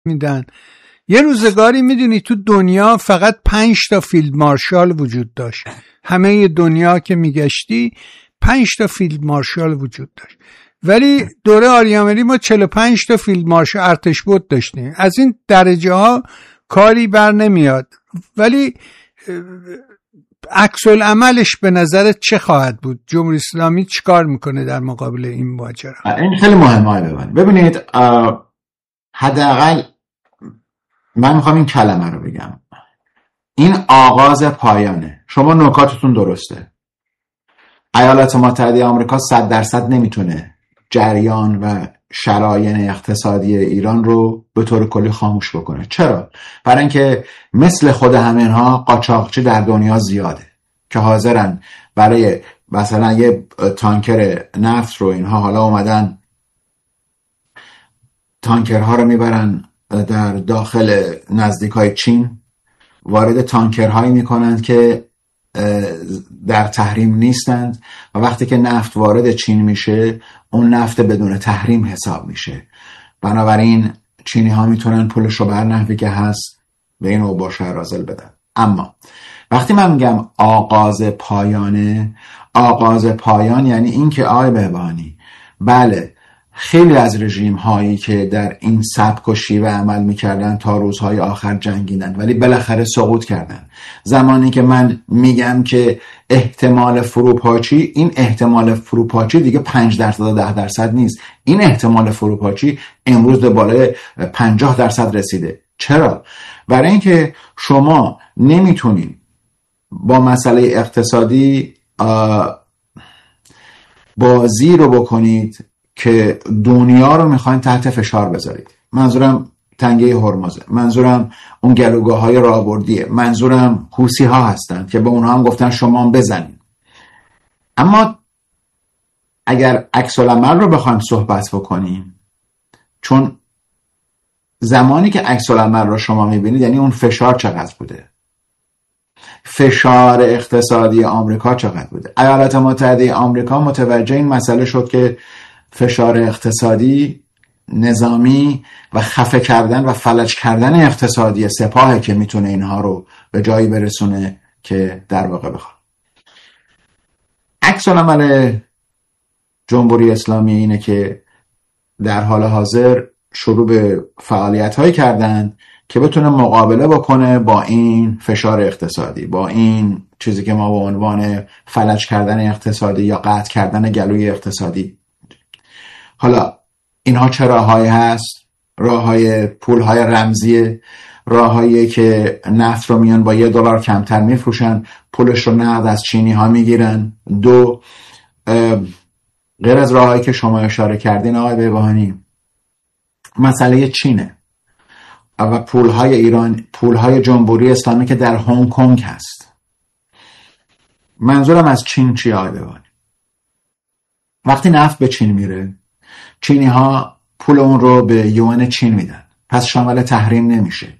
میدن. یه روزگاری میدونی تو دنیا فقط 5 تا فیلد مارشال وجود داشت. همه دنیا که میگشتی 5 تا فیلد مارشال وجود داشت. ولی دوره آریامری ما 45 تا فیلد مارشال ارتش بود داشتیم. از این درجه ها کاری بر نمیاد. ولی عکس العملش به نظرت چه خواهد بود؟ جمهوری اسلامی چیکار میکنه در مقابل این ماجرا؟ این خیلی مهمه. ببینید حداقل من میخوام این کلمه رو بگم، این آغاز پایانه. شما نکاتتون درسته. ایالات متحده آمریکا 100% نمیتونه جریان و شراین اقتصادی ایران رو به طور کلی خاموش بکنه. چرا؟ برای اینکه مثل خود همینها قاچاقچی در دنیا زیاده که حاضرن برای مثلا یه تانکر نفت رو اینها حالا اومدن تانکرها رو میبرن در داخل نزدیکای چین، وارد تانکرهایی میکنند که در تحریم نیستند و وقتی که نفت وارد چین میشه اون نفت بدون تحریم حساب میشه. بنابراین چینی ها میتونن پولش رو بر نحوی که هست به این اوباش رازل بدن. اما وقتی من میگم آغاز پایانه، آغاز پایان یعنی این که آقای بهبهانی بله خیلی از رژیم هایی که در این سبک و شیوه عمل میکردن تا روزهای آخر جنگیدن ولی بالاخره سقوط کردن. زمانی که من میگم که احتمال فروپاشی، این احتمال فروپاشی دیگه 5% و 10% نیست. این احتمال فروپاشی امروز به بالای 50% رسیده. چرا؟ برای اینکه شما نمیتونید با مسئله اقتصادی بازی رو بکنید که دنیا رو میخواین تحت فشار بذارید. منظورم تنگه هرمزه، منظورم اون گلوگاه‌های راهبردیه، منظورم حوثی ها هستند که به اونها هم گفتن شما هم بزنید. اما اگر عکس العمل رو بخوایم صحبت بکنیم، چون زمانی که عکس العمل رو شما میبینید یعنی اون فشار چقدر بوده، فشار اقتصادی آمریکا چقدر بوده. ایالات متحده آمریکا متوجه این مسئله شد که فشار اقتصادی، نظامی و خفه کردن و فلج کردن اقتصادی سپاهه که میتونه اینها رو به جایی برسونه که در واقع بخواد. عکس العمل جمهوری اسلامی اینه که در حال حاضر شروع به فعالیت هایی کردن که بتونه مقابله بکنه با این فشار اقتصادی، با این چیزی که ما به عنوان فلج کردن اقتصادی یا قطع کردن گلوی اقتصادی. حالا اینها چه راههایی هست؟ راههای پولهای رمزیه، راههایی که نفت رو میان با $1 کمتر میفروشن، پولش رو نقد از چینی ها میگیرن. 2 غیر از راههایی که شما اشاره کردین آقای بهبهانی، مسئله چینه و پولهای ایران، پولهای جمهوری اسلامی که در هنگ کنگ هست. منظورم از چین چیه آقای بهبهانی؟ وقتی نفت به چین میره، چینی ها پول اون رو به یوان چین میدن، پس شامل تحریم نمیشه،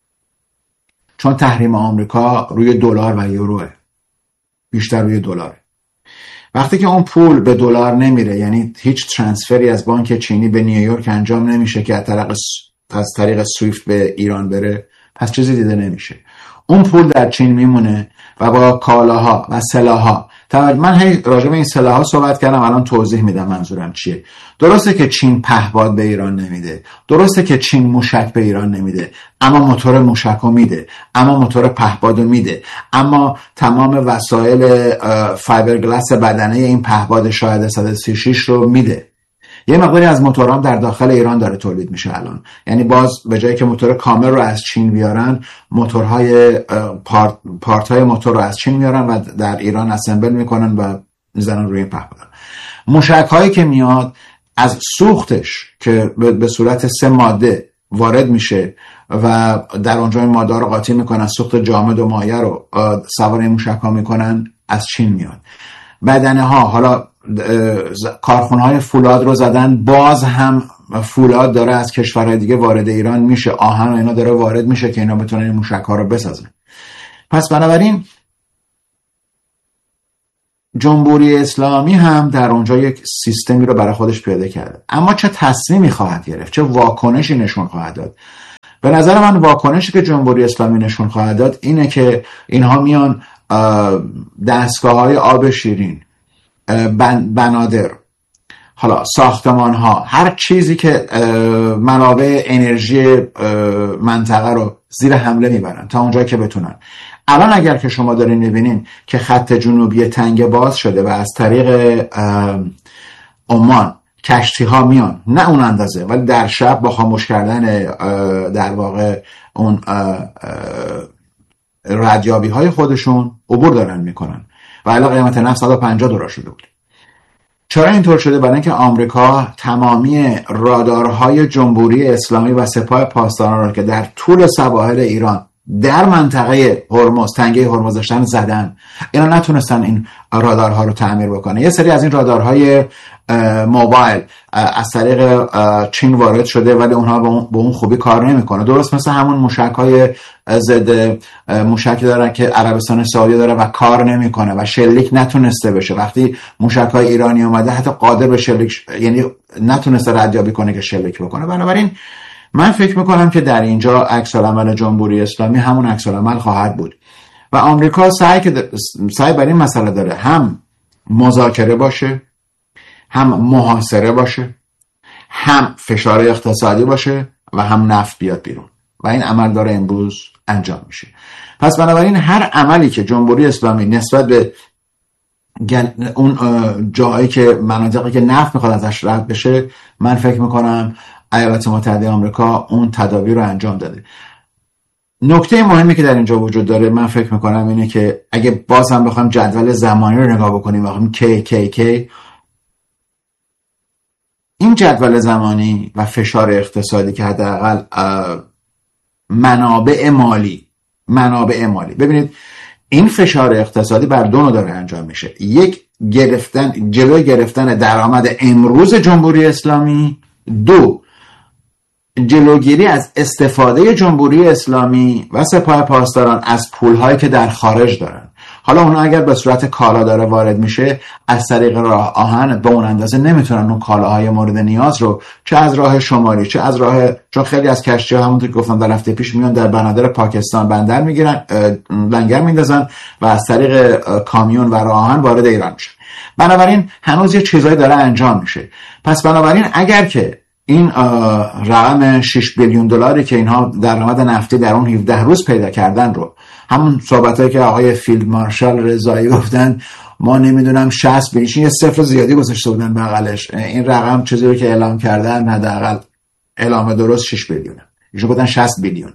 چون تحریم آمریکا روی دلار و یوروه، بیشتر روی دلاره. وقتی که اون پول به دلار نمیره، یعنی هیچ ترانسفری از بانک چینی به نیویورک انجام نمیشه که از طریق سویفت به ایران بره، پس چیزی دیده نمیشه. اون پول در چین میمونه و با کالاها و سلاح‌ها. من راجع به این سلاح‌ها صحبت کردم، الان توضیح میدم منظورم چیه. درسته که چین پهپاد به ایران نمیده، درسته که چین موشک به ایران نمیده، اما موتور موشکو میده، اما موتور پهپادو میده، اما تمام وسایل فایبرگلاس بدنه این پهپاد شاهد 136 رو میده. یه مقداری از موتورام در داخل ایران داره تولید میشه الان. یعنی باز به جایی که موتور کامل رو از چین بیارن، موتورهای پارت‌های موتور رو از چین میارن و در ایران اسمبل میکنن و میزنن روی پهپاد. موشک‌هایی که میاد از سوختش که به صورت 3 ماده وارد میشه و در اونجا این ماده رو قاطی میکنن، سوخت جامد و مایع رو سوار این موشک‌ها میکنن، از چین میاد. بدنه ها، حالا کارخونه های فولاد رو زدن، باز هم فولاد داره از کشورهای دیگه وارد ایران میشه، آهن و اینا داره وارد میشه که اینا بتونن این موشک ها رو بسازن. پس بنابراین جمهوری اسلامی هم در اونجا یک سیستمی رو برای خودش پیاده کرده. اما چه تصمیمی خواهد گرفت، چه واکنشی نشون خواهد داد؟ به نظر من واکنشی که جمهوری اسلامی نشون خواهد داد اینه که اینها میان دستگاه‌های آب شیرین، بنادر، حالا ساختمان ها، هر چیزی که منابع انرژی منطقه رو زیر حمله میبرن تا اونجایی که بتونن. الان اگر که شما دارین میبینین که خط جنوبی تنگه باز شده و از طریق عمان کشتی ها میان، نه اون اندازه ولی در شب با خاموش کردن در واقع اون ردیابی های خودشون عبور دارن میکنن و الان قیمت نفت $150 شده بود. چرا اینطور شده؟ برای اینکه آمریکا تمامی رادارهای جمهوری اسلامی و سپاه پاسداران را که در طول سواحل ایران در منطقه هرمز، تنگه هرمز داشتن زدن، اینا نتونستن این رادارها رو تعمیر بکنه. یه سری از این رادارهای موبایل از طریق چین وارد شده ولی اونها به اون خوبی کار نمیکنه، درست مثل همون موشک‌های ضد موشکی دارن که عربستان سعودی داره و کار نمیکنه و شلیک نتونسته بشه. وقتی موشک‌های ایرانی اومده حتی قادر به شلیک، یعنی نتونسته ردیابی کنه که شلیک بکنه. بنابراین من فکر میکنم که در اینجا عکس‌العمل جمهوری اسلامی همون عکس‌العمل خواهد بود و آمریکا سعی بر این مسئله داره هم مذاکره باشه، هم محاصره باشه، هم فشار اقتصادی باشه و هم نفت بیاد بیرون و این عمل داره امروز انجام میشه. پس بنابراین هر عملی که جمهوری اسلامی نسبت به اون جایی که مناطقی که نفت میخواد ازش رد بشه، من فکر میکنم ایالات متحده آمریکا اون تدابیر رو انجام داده. نکته مهمی که در اینجا وجود داره من فکر میکنم اینه که اگه باز هم بخوایم جدول زمانی رو نگاه بکنیم، بخوایم کی این جدول زمانی و فشار اقتصادی که حداقل منابع مالی، ببینید این فشار اقتصادی بر دو نوع داره انجام میشه. یک، جلوی گرفتن درآمد امروز جمهوری اسلامی. دو، جلوگیری از استفاده جمهوری اسلامی و سپاه پاسداران از پولهایی که در خارج دارن. حالا اونا اگر به صورت کالا داره وارد میشه، از طریق راه آهن به اون اندازه نمیتونن اون کالاهای مورد نیاز رو چه از راه شمالی چه از راه، چون خیلی از کشتی‌ها همونطور که گفتم در هفته پیش میان در بنادر پاکستان بندر میگیرن، لنگر میندازن و از طریق کامیون و راه آهن وارد ایران میشن. بنابراین هنوز یه چیزایی داره انجام میشه. پس بنابراین اگر که این رقم 6 بیلیون دلاری که اینها درآمد نفتی در اون 17 روز پیدا کردن رو، همون صحبتایی که آقای فیلد مارشال رضایی گفتن، ما نمیدونم 60 بیلیون، یه صفر زیادی گذاشته بودن بغلش، این رقم چیزی رو که اعلام کردن حداقل اعلام درست 6 بیلیونه، ایشون گفتن 60 بیلیون.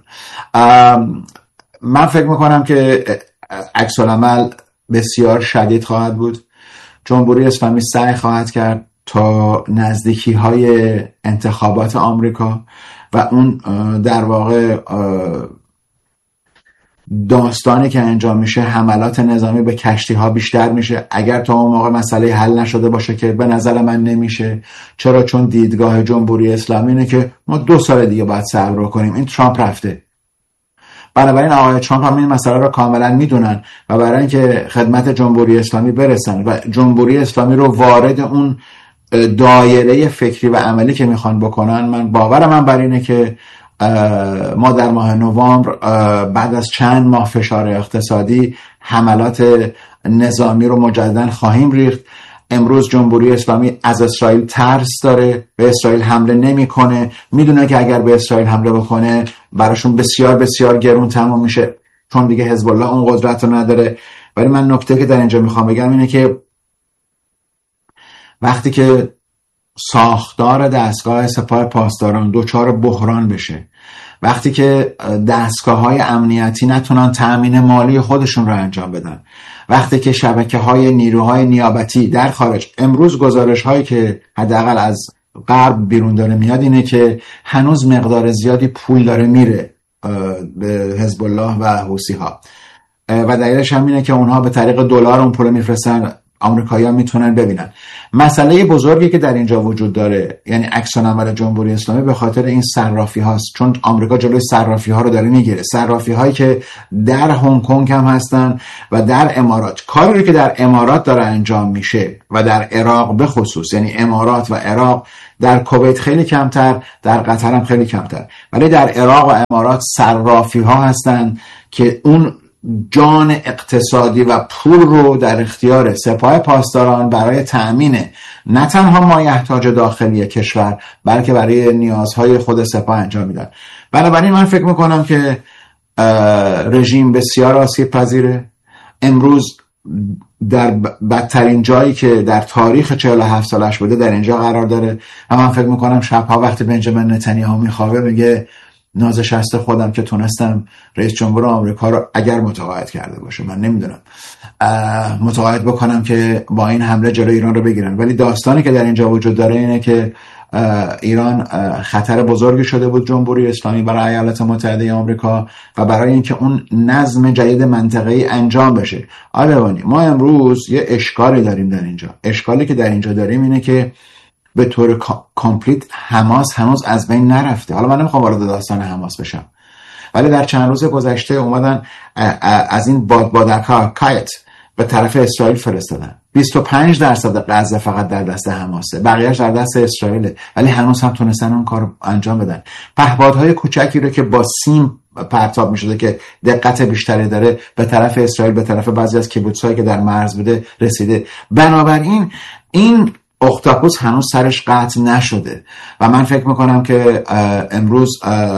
من فکر میکنم که عکس العمل بسیار شدید خواهد بود. جمهوری اسلامی سعی خواهد کرد تا نزدیکی های انتخابات آمریکا و اون در واقع داستانی که انجام میشه، حملات نظامی به کشتی ها بیشتر میشه. اگر تا اون موقع مسئله حل نشده باشه که به نظر من نمیشه، چرا؟ چون دیدگاه جمهوری اسلامی اینه که ما 2 سال دیگه باید صبر کنیم، این ترامپ رفته. بنابراین آقای ترامپ هم این مسئله رو کاملا میدونن و برای اینکه خدمت جمهوری اسلامی برسن و جمهوری اسلامی رو وارد اون دایره فکری و عملی که میخوان بکنن، من باورم بر اینه که ما در ماه نوامبر بعد از چند ماه فشار اقتصادی حملات نظامی رو مجددا خواهیم ریخت. امروز جمهوری اسلامی از اسرائیل ترس داره، به اسرائیل حمله نمیکنه، میدونه که اگر به اسرائیل حمله بکنه براشون بسیار بسیار گرون تمام میشه، چون دیگه حزب الله اون قدرت رو نداره. ولی من نکته که در اینجا میخوام بگم اینه که وقتی که ساختار دستگاه سپاه پاسداران دچار بحران بشه، وقتی که دستگاه‌های امنیتی نتونن تأمین مالی خودشون رو انجام بدن، وقتی که شبکه‌های نیروهای نیابتی در خارج، امروز گزارش‌هایی که حداقل از غرب بیرون داره میاد اینه که هنوز مقدار زیادی پول داره میره به حزب الله و حوثی‌ها و دلیلش هم اینه که اونها به طریق دلار اون پول میفرستن، آمریکایی‌ها میتونن ببینن. مسئله بزرگی که در اینجا وجود داره، یعنی عکس‌العمل جمهوری اسلامی، به خاطر این صرافی هاست. چون آمریکا جلوی صرافی ها رو داره میگیره، صرافی هایی که در هنگ کنگ هم هستن و در امارات. کاری رو که در امارات داره انجام میشه و در عراق به خصوص، یعنی امارات و عراق، در کویت خیلی کمتر، در قطر هم خیلی کمتر، ولی در عراق و امارات صرافی ها هستن که اون جان اقتصادی و پول رو در اختیار سپاه پاسداران برای تأمین نه تنها مایحتاج داخلی کشور بلکه برای نیازهای خود سپاه انجام میدن. بنابراین من فکر میکنم که رژیم بسیار آسیب پذیره. امروز در بدترین جایی که در تاریخ 47 سالش بوده در اینجا قرار داره و من فکر میکنم شبها وقتی بنجامین نتانیاهو میخوابه میگه ناز شست خودم که تونستم رئیس جمهور آمریکا رو اگر متقاعد کرده باشه، من نمیدونم، متقاعد بکنم که با این حمله جلوی ایران رو بگیرن. ولی داستانی که در اینجا وجود داره اینه که ایران خطر بزرگی شده بود جمهوری اسلامی برای ایالات متحده آمریکا و برای اینکه اون نظم جدید منطقه‌ای انجام بشه. آلوانی، ما امروز یه اشکالی داریم در اینجا. اشکالی که در اینجا داریم اینه که به طور کامپلیت حماس هنوز از بین نرفته. حالا من نمیخوام وارد داستان حماس بشم، ولی در چند روز گذشته اومدن از این بادبادک‌ها کایت به طرف اسرائیل فرستادن. 25% غزه فقط در دست حماسه، بقیه‌اش در دست اسرائیل، ولی هنوز هم تونستن اون کار انجام بدن. پهپادهای کوچکی رو که با سیم پرتاب می‌شده که دقت بیشتری داره به طرف اسرائیل، به طرف بعضی از کیبوتس‌هایی که در مرز بوده رسیده. بنابراین این اختاپوس هنوز سرش قطع نشده و من فکر میکنم که امروز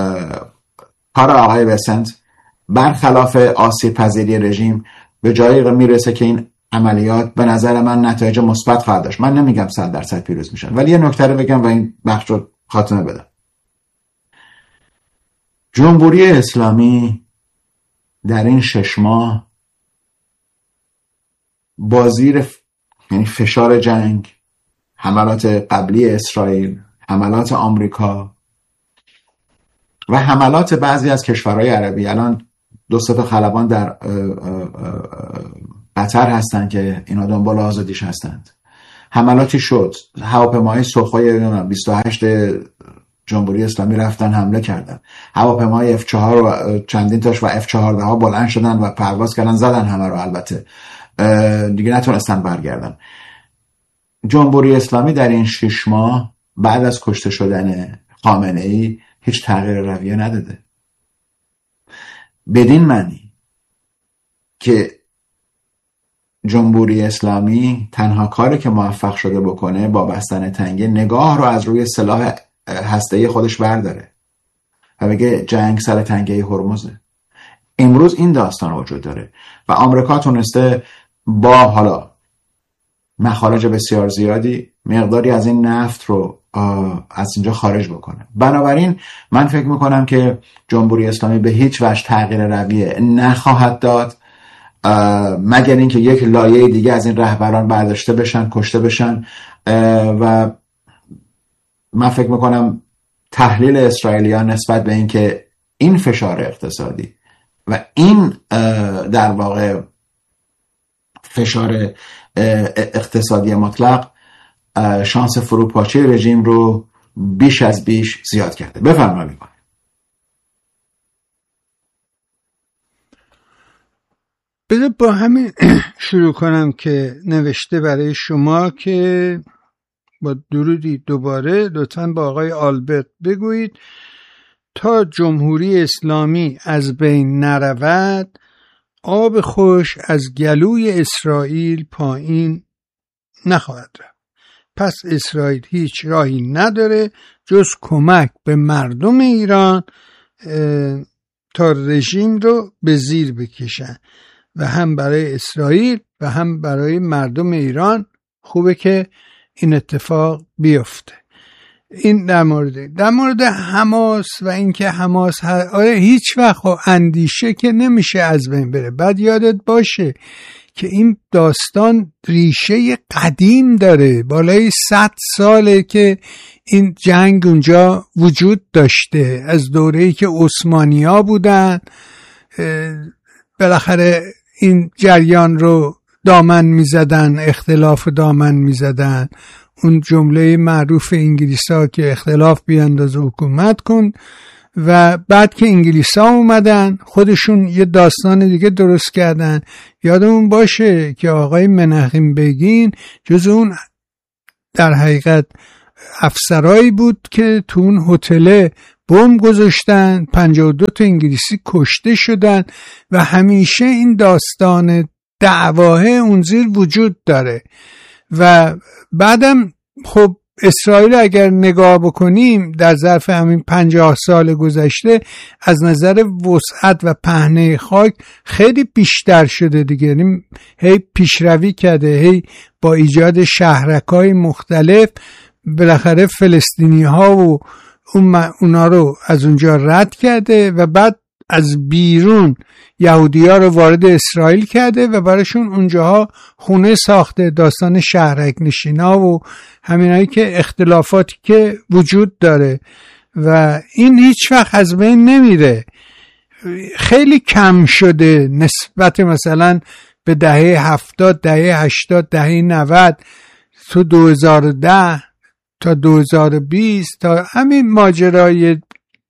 کار آقای بسنت برخلاف آسیب پذیری رژیم به جایی میرسه که این عملیات به نظر من نتایج مثبت خواهد داشت. من نمیگم 100% پیروز میشن، ولی یه نکته رو بگم و این بخش رو خاتمه بدم. جمهوری اسلامی در این 6 ماه با زیر یعنی فشار جنگ، حملات قبلی اسرائیل، حملات آمریکا و حملات بعضی از کشورهای عربی، الان 2 تا خلبان در قطر هستن که اینا دنبال آزادیش هستند، حملاتی شد. هواپیمای سوخوی 28 جمهوری اسلامی رفتن حمله کردن، هواپیمای F4 و چندین تاش و F14 ها بلند شدن و پرواز کردن، زدن همه رو، البته دیگه نتونستن برگردن. جمهوری اسلامی در این 6 ماه بعد از کشته شدن خامنه‌ای هیچ تغییر رویه نداده. بدین معنی که جمهوری اسلامی تنها کاری که موفق شده بکنه با بستن تنگه، نگاه رو از روی سلاح هسته‌ای خودش برداره و بگه جنگ سر تنگه هرمزه. امروز این داستان وجود داره و آمریکا تونسته با حالا مخارج بسیار زیادی مقداری از این نفت رو از اینجا خارج بکنه. بنابراین من فکر میکنم که جمهوری اسلامی به هیچ وجه تغییر رویه نخواهد داد مگر اینکه یک لایه دیگه از این رهبران برداشته بشن، کشته بشن. و من فکر میکنم تحلیل اسرائیلیان نسبت به اینکه این فشار اقتصادی و این در واقع فشار اقتصادی مطلق شانس فروپاشی رژیم رو بیش از بیش زیاد کرده. بفرمایید. بذار با همین شروع کنم که نوشته برای شما که با درودی دوباره لطفاً با آقای آلبرت بگویید تا جمهوری اسلامی از بین نرود آب خوش از گلوی اسرائیل پایین نخواهد رفت. پس اسرائیل هیچ راهی نداره جز کمک به مردم ایران تا رژیم رو به زیر بکشن و هم برای اسرائیل و هم برای مردم ایران خوبه که این اتفاق بیفته. این در مورد حماس و اینکه حماس هیچ وقت اندیشه که نمیشه از بین بره. بعد یادت باشه که این داستان ریشه قدیم داره، بالای 100 ساله که این جنگ اونجا وجود داشته، از دوره‌ای که عثمانی‌ها بودن. بالاخره این جریان رو دامن میزدن، اختلاف دامن میزدن. اون جمله معروف انگلیسا که اختلاف بیانداز حکومت کن. و بعد که انگلیسا اومدن خودشون یه داستان دیگه درست کردن. یادمون باشه که آقای مناخیم بگین جز اون در حقیقت افسرایی بود که تو اون هتل بمب گذاشتن، 52 تا انگلیسی کشته شدن و همیشه این داستان دعواه اون زیر وجود داره. و بعدم خب اسرائیل اگر نگاه بکنیم در ظرف همین 50 سال گذشته از نظر وسعت و پهنه خاک خیلی بیشتر شده دیگه. یعنی هی پیشروی کرده، هی با ایجاد شهرک‌های مختلف بالاخره فلسطینی ها و اونا رو از اونجا رد کرده و بعد از بیرون یهودی ها رو وارد اسرائیل کرده و براشون اونجاها خونه ساخته. داستان شهرک نشینا و همینایی که اختلافاتی که وجود داره و این هیچ وقت از بین نمیره. خیلی کم شده نسبت مثلا به دهه 70، دهه 80، دهه 90 تو 2010 تا 2020 تا همین ماجرای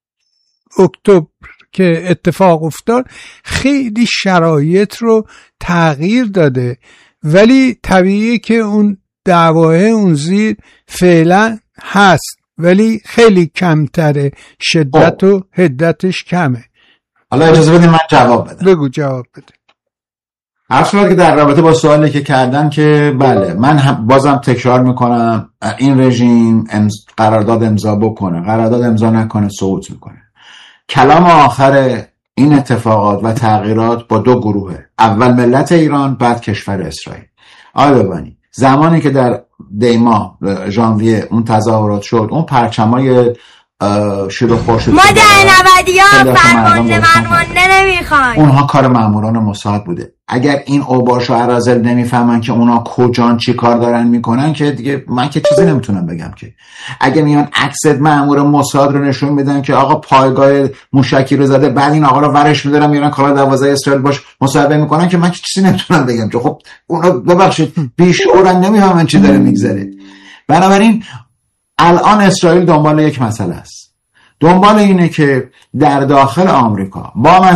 اکتبر که اتفاق افتاد خیلی شرایط رو تغییر داده، ولی طبیعیه که اون دعواه اون زیر فعلا هست ولی خیلی کمتره، شدت و حدتش کمه. حالا اجازه بدید من جواب بدم. بگو جواب بده. اصلا که در رابطه با سوالی که کردن که بله، من بازم تکرار میکنم این رژیم قرارداد امضا بکنه، قرارداد امضا نکنه سقوط میکنه. کلام آخر این اتفاقات و تغییرات با دو گروهه، اول ملت ایران بعد کشور اسرائیل. آقای ببانی زمانی که در دیما ژانویه اون تظاهرات شد، اون پرچمای شیر و خورشید ما در 90 فرمانده نمیخوایم، اونها کار ماموران موساد بوده. اگر این اوباش و اراذل نمیفهمن که اونا کجان چی کار دارن میکنن که دیگه من که چیزی نمیتونم بگم. که اگه میان عکس مامور موساد رو نشون میدن که آقا پایگاه موشکی رو زده، بعد این آقا رو ورش میدارن میرن کالا 12 اسرائیل باش مصاحبه میکنن، که من که چیزی نمیتونم بگم. که خب اونا ببخشید بیشعورن، نمیفهمن چی داره میگذره. بنابراین الان اسرائیل دنبال یک مسئله است، دنبال اینه که در داخل آمریکا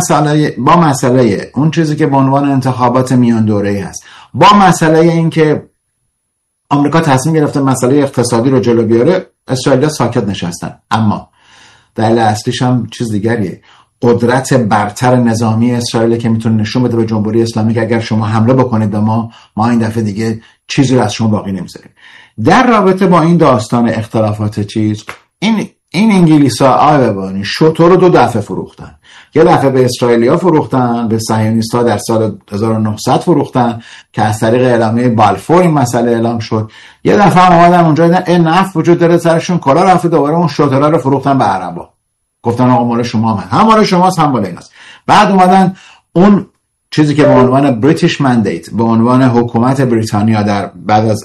با مسئله اون چیزی که به عنوان انتخابات میان دوره‌ای هست، با مسئله این که آمریکا تصمیم گرفته مسئله اقتصادی رو جلو بیاره، اسرائیل ساکت نشستن. اما دلیل اصلیش هم چیز دیگریه، قدرت برتر نظامی اسرائیل که میتونه نشون بده به جمهوری اسلامی که اگر شما حمله بکنید به ما این دفعه دیگه چیزی رو از شما باقی نمیذاریم. در رابطه با این داستان اختلافات چیز، این انگلیسا آبانی شطور رو 2 دفعه فروختن. یه دفعه به اسرائیلیا فروختن، به صهیونیست‌ها در سال 1900 فروختن که از طریق اعلامیه بالفور این مسئله اعلام شد. یه دفعه هم اومدن اونجا دیدن نفت وجود داره سرشون کلا رفت، دوباره اون شطورا رو فروختن به عربا، گفتن آقا مال شما، هم مال شماست هم مال ایناست. بعد اومدن اون چیزی که به عنوان بریتیش مندیت، به عنوان حکومت بریتانیا در بعد از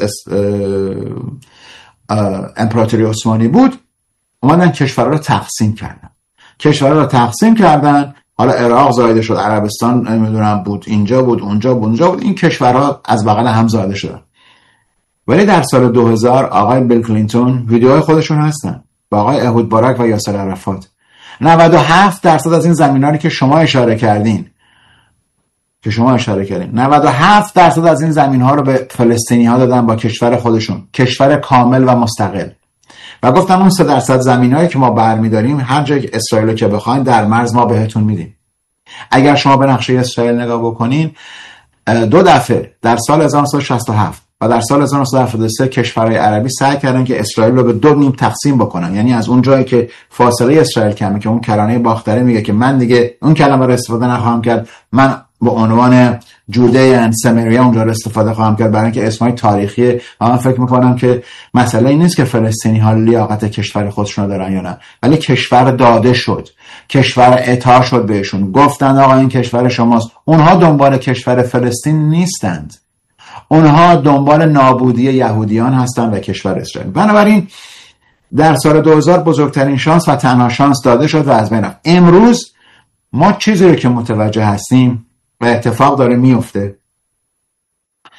امپراتوری عثمانی بود، اومدن کشورها رو تقسیم کردن. حالا عراق زایده شد، عربستان نمیدونم بود، اینجا بود، اونجا بود. این کشورها از بغل هم زایده شدن. ولی در سال 2000 آقای بیل کلینتون، ویدیوهای خودشون هستن با آقای احود بارک و یاسر عرفات، 97% از این زمینانی که شما اشاره کردین 97% از این زمین ها رو به فلسطینی ها دادن با کشور خودشون، کشور کامل و مستقل. و گفتن اون 3% زمین هایی که ما برمیداریم هر جای اسرائیل که بخواین در مرز ما بهتون میدیم. اگر شما به نقشه اسرائیل نگاه بکنین، 2 دفعه در سال 1967 و در سال 1973 کشورهای عربی سعی کردن که اسرائیل رو به 2 نیم تقسیم بکنن. یعنی از اون جایی که فاصله اسرائیل کمه، که اون کرانه باختری میگه که من دیگه اون کلمه رو استفاده نخواهم کرد، من به عنوان جوده اند سمریا اونجا رو استفاده خواهم کرد، برای اینکه اسمای تاریخیه. و من فکر میکنم که مسئله این نیست که فلسطینی ها لیاقت کشور خودشون رو دارن یا نه، ولی کشور داده شد، کشور اعطا شد بهشون، گفتن آقا این کشور شماست. اونها دنبال کشور فلسطین نیستند، اونها دنبال نابودی یهودیان هستند و کشور اسرائیل. بنابراین در سال 2000 بزرگترین شانس و تنها شانس داده شد و از بین رفت. امروز ما چیزی رو که متوجه هستیم و اتفاق داره میفته،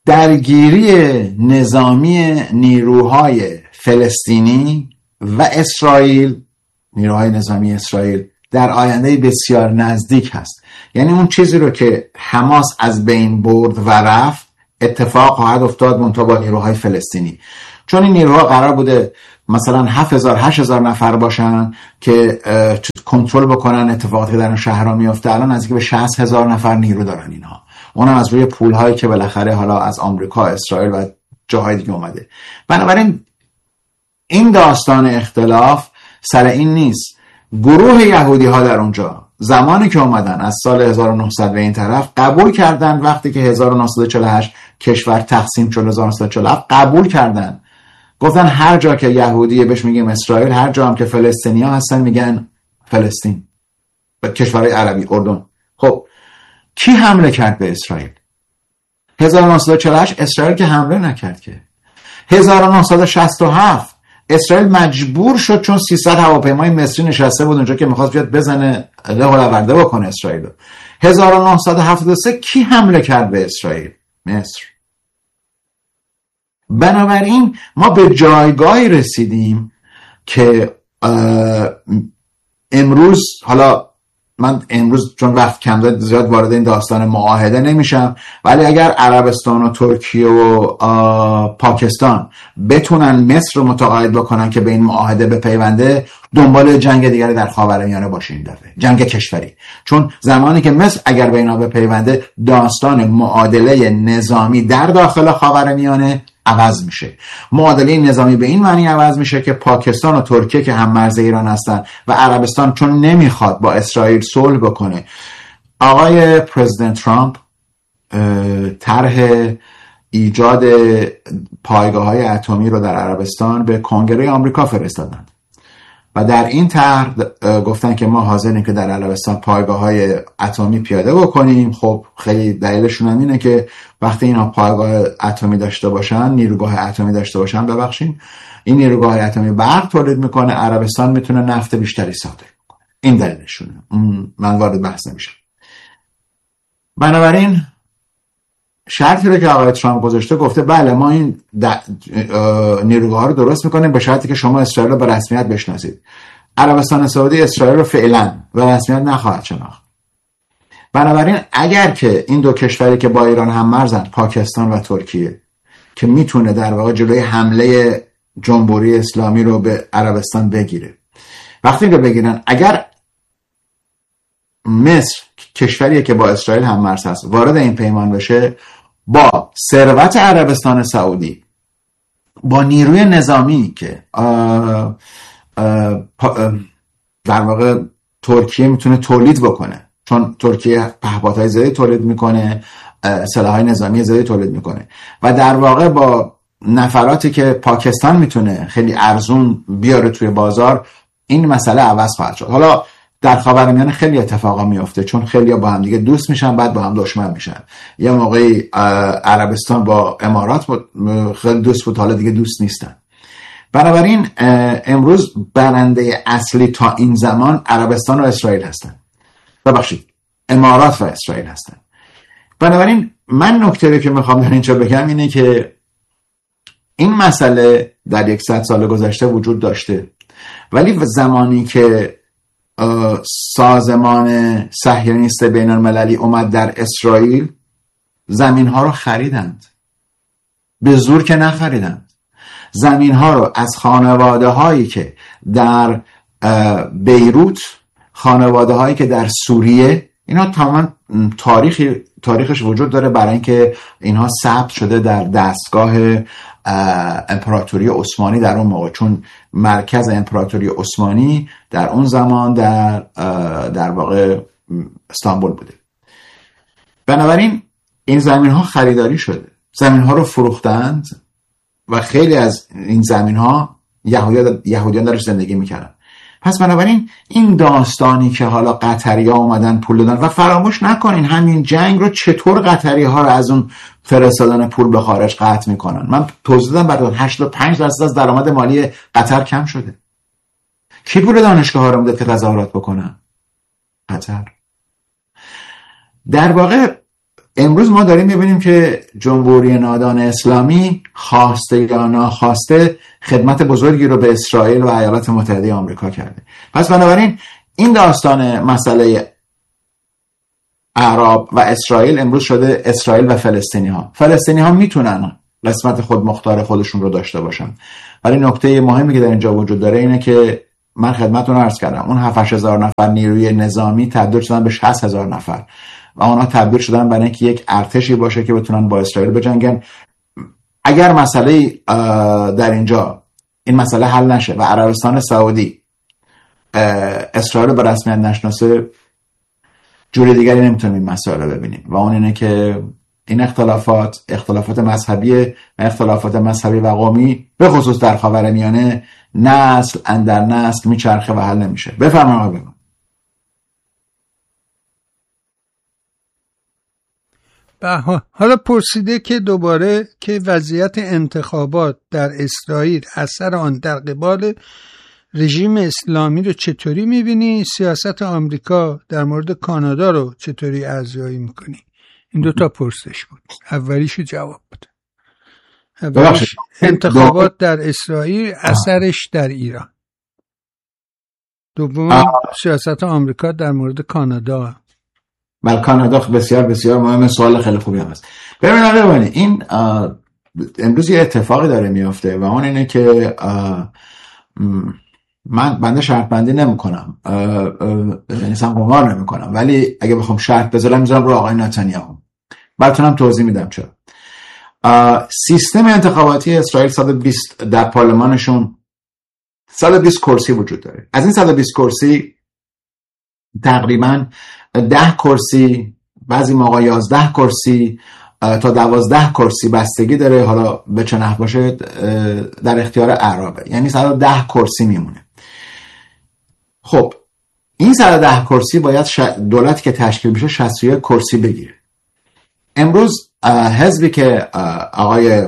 درگیری نظامی نیروهای فلسطینی و اسرائیل، نیروهای نظامی اسرائیل در آینده بسیار نزدیک هست. یعنی اون چیزی رو که حماس از بین برد و رفت اتفاق خواهد افتاد منتها با نیروهای فلسطینی، چون این نیروها قرار بوده مثلا 7,000-8,000 نفر باشن که کنترل بکنن اتفاقاتی که در اون شهرها میفته. الان نزدیک به 60,000 نفر نیرو دارن اینها، اونم از روی پولهایی که بالاخره حالا از آمریکا، اسرائیل و جاهای دیگه اومده. بنابراین این داستان اختلاف سر این نیست. گروه یهودی ها در اونجا زمانی که اومدن از سال 1900 به این طرف قبول کردن، وقتی که 1948 کشور تقسیم شد 1947 قبول کردن، گفتن هر جا که یهودیه بهش میگیم اسرائیل، هر جا هم که فلسطینی ها هستن میگن فلسطین و کشورهای عربی، اردن. خب کی حمله کرد به اسرائیل؟ 1948 اسرائیل که حمله نکرد که. 1967 اسرائیل مجبور شد چون 300 هواپیمای مصری نشسته بود اونجا که میخواست بیاد بزنه له و لورده بکنه اسرائیل. 1973 کی حمله کرد به اسرائیل؟ مصر. بنابراین ما به جایگاهی رسیدیم که امروز، حالا من امروز چون وقت کم داد زیاد وارد این داستان معاهده نمیشم، ولی اگر عربستان و ترکیه و پاکستان بتونن مصر رو متقاعد بکنن که به این معاهده بپیونده، دنبال جنگ دیگری در خاورمیانه باشه، این دفعه جنگ کشوری. چون زمانی که مصر اگر به اینا بپیونده، داستان معادله نظامی در داخل خاورمیانه عوض میشه. معادله نظامی به این معنی عوض میشه که پاکستان و ترکیه که هم مرز ایران هستن و عربستان چون نمیخواد با اسرائیل صلح بکنه، آقای پرزیدنت ترامپ طرح ایجاد پایگاه‌های اتمی رو در عربستان به کنگره آمریکا فرستادند و در این طرح گفتن که ما حاضریم که در عربستان پایگاه‌های اتمی پیاده بکنیم. خب خیلی دلیلشون هم اینه که وقتی اینا پایگاه اتمی داشته باشن، نیروگاه اتمی داشته باشن، ببخشید، این نیروگاه اتمی برق تولید میکنه، عربستان میتونه نفت بیشتری صادر کنه. این دلیلشونه. من وارد بحث نمیشم. بنابراین شرطی رو که آقای ترامپ گذاشته، گفته بله ما این نیروگاه ها رو درست میکنیم به شرطی که شما اسرائیل رو به رسمیت بشناسید. عربستان سعودی اسرائیل رو فعلا به رسمیت نخواهد شناخت. بنابراین اگر که این دو کشوری که با ایران هم مرزن، پاکستان و ترکیه، که میتونه در واقع جلوی حمله جمهوری اسلامی رو به عربستان بگیره، وقتی رو بگیرن، اگر مصر کشوریه که با اسرائیل هم مرز هست وارد این پیمان بشه، با ثروت عربستان سعودی، با نیروی نظامی که در واقع ترکیه میتونه تولید بکنه، چون ترکیه پهپادهای زیادی تولید میکنه، سلاح‌های نظامی زیادی تولید میکنه، و در واقع با نفراتی که پاکستان میتونه خیلی ارزون بیاره توی بازار، این مسئله عوض خواهد شد. حالا در خاورمیانه خیلی اتفاقا میفته، چون خیلی با هم دیگه دوست میشن، بعد با هم دشمن میشن. یه موقعی عربستان با امارات خیلی دوست بود، حالا دیگه دوست نیستن. بنابراین امروز برنده اصلی تا این زمان عربستان و اسرائیل هستن، ببخشید امارات و اسرائیل هستن. بنابراین من نکته‌ای که میخوام در اینجا بگم اینه که این مسئله در 100 سال گذشته وجود داشته، ولی زمانی که سازمان صهیونیست بین المللی اومد در اسرائیل، زمین ها رو خریدند، به زور که نخریدند. زمین ها رو از خانواده هایی که در بیروت، خانواده هایی که در سوریه، اینا تماما تاریخش وجود داره، برای اینکه اینها ثبت شده در دستگاه امپراتوری عثمانی در اون موقع، چون مرکز امپراتوری عثمانی در اون زمان در واقع استانبول بوده. بنابراین این زمین ها خریداری شده، زمین ها رو فروختند و خیلی از این زمین ها یهودیان درش زندگی میکردن. پس بنابراین این داستانی که حالا قطری ها اومدن پول دادن، و فراموش نکنین همین جنگ رو چطور قطری ها رو از اون فرستادن پول به خارج قطع میکنن. من توضیح دادم براتون 85% از درآمد مالی قطر کم شده. کی پول دانشگاه ها رو میداد که تظاهرات بکنن؟ قطر. در واقع امروز ما داریم میبینیم که جمهوری نادان اسلامی خواسته یا ناخواسته خدمت بزرگی رو به اسرائیل و ایالات متحده آمریکا کرده. پس بنابراین این داستان مسئله اعراب و اسرائیل امروز شده اسرائیل و فلسطینی ها میتونن قسمت خود مختار خودشون رو داشته باشن، ولی نکته مهمی که در اینجا وجود داره اینه که من خدمتتون عرض کردم اون 7,000 نفر نیروی نظامی تبدیل شدن به 60,000 نفر و اونا تبدیل شدن برای اینکه یک ارتشی باشه که بتونن با اسرائیل بجنگن. اگر مسئله در اینجا این مسئله حل نشه و عربستان سعودی اسرائیل به رسمیت نشناسه، جوری دیگری نمیتونیم این مسئله رو ببینیم و اون اینه که این اختلافات مذهبی و اختلافات مذهبی و قومی به خصوص در خاورمیانه نسل اندر نسل میچرخه و حل نمیشه. بفرمایید آقا. حالا پرسیده که دوباره که وضعیت انتخابات در اسرائیل اثر آن در قبال رژیم اسلامی رو چطوری میبینی؟ سیاست آمریکا در مورد کانادا رو چطوری ارزیابی میکنی؟ این دوتا پرسش بود. اولیشو جواب بده. اولیش انتخابات در اسرائیل اثرش در ایران. دوم سیاست آمریکا در مورد کانادا. بله کانادا بسیار بسیار مهم، سوال خیلی خوبی هم هست. ببینید این امروز یه اتفاقی داره میافته و اون اینه که من بنده شرط بندی نمی کنم، یعنی قمار نمی کنم، ولی اگه بخوام شرط بذارم میذارم رو آقای نتانیاهو. براتونم توضیح میدم چرا. سیستم انتخاباتی اسرائیل 120 در پارلمانشون 120 کرسی وجود داره. از این 120 کرسی تقریبا 10 کرسی، بعضی موقع 11 کرسی تا 12 کرسی بستگی داره، حالا به چه نحو باشه، در اختیار اعرابه، یعنی 110 کرسی میمونه. خب این 110 کرسی باید دولتی که تشکیل میشه 61 کرسی بگیره. امروز حزبی که آقای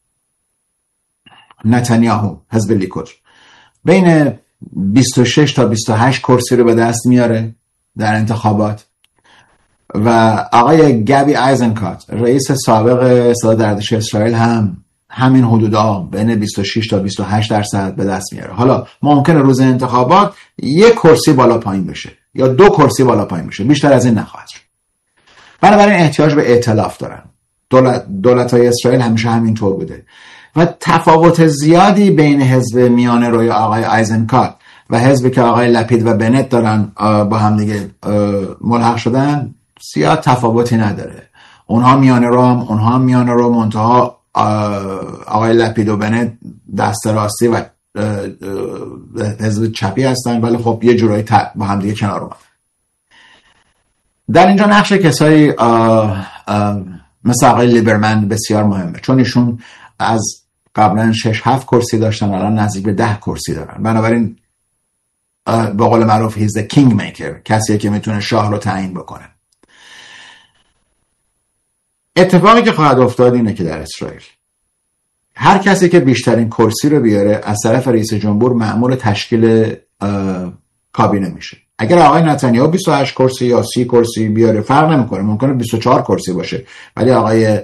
نتانیاهو، حزب لیکود، بین 26 تا 28 کرسی رو به دست میاره در انتخابات و آقای گابی آیزنکات، رئیس سابق صدای ارتش اسرائیل، هم همین حدودا بین 26 تا 28% به دست میاره. حالا ممکنه روز انتخابات یک کرسی بالا پایین بشه یا 2 کرسی بالا پایین بشه، بیشتر از این نخواهد شد. بنابراین احتیاج به ائتلاف دارن. دولت‌های اسرائیل همیشه همینطور بوده و تفاوت زیادی بین حزب میانه روی آقای آیزنکات و حزبی که آقای لپید و بنت دارن با هم دیگه ملحق شدن زیاد تفاوتی نداره. اونها هم میانه رو منتها آقای لپید و بنت دست راستی و حزب چپی هستن، ولی خب یه جورایی با هم دیگه کنار اومدن. در اینجا نقش کسایی مثل آقای لیبرمن بسیار مهمه، چون ایشون از قبلا 6-7 کرسی داشتن، الان نزدیک به 10 کرسی دارن. بنابراین به قول معروف he's the king maker، کسیه که میتونه شاه رو تعیین بکنه. اتفاقی که خواهد افتاد اینه که در اسرائیل هر کسی که بیشترین کرسی رو بیاره از طرف رئیس جمهور مأمور تشکیل کابینه میشه. اگر آقای نتانیاهو 28 کرسی یا 30 کرسی بیاره فرق نمیکنه، ممکنه 24 کرسی باشه، ولی آقای